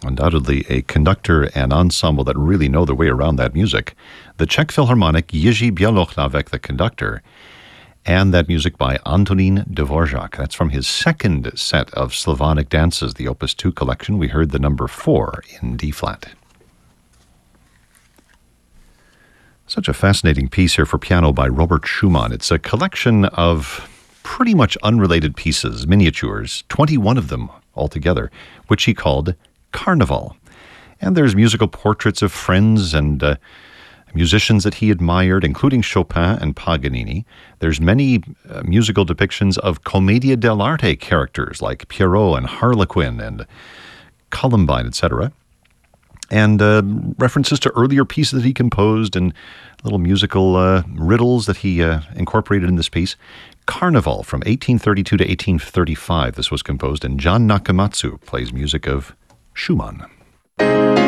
Undoubtedly a conductor and ensemble that really know their way around that music. The Czech Philharmonic, Jiří Bělohlavek, the conductor, and that music by Antonín Dvořák. That's from his second set of Slavonic dances, the Opus 2 collection. We heard the number 4 in D-flat. Such a fascinating piece here for piano by Robert Schumann. It's a collection of pretty much unrelated pieces, miniatures, 21 of them altogether, which he called Carnival. And there's musical portraits of friends and musicians that he admired, including Chopin and Paganini. There's many musical depictions of Commedia dell'arte characters like Pierrot and Harlequin and Columbine, etc. And references to earlier pieces that he composed and little musical riddles that he incorporated in this piece. Carnival from 1832 to 1835. This was composed, and John Nakamatsu plays music of Schumann.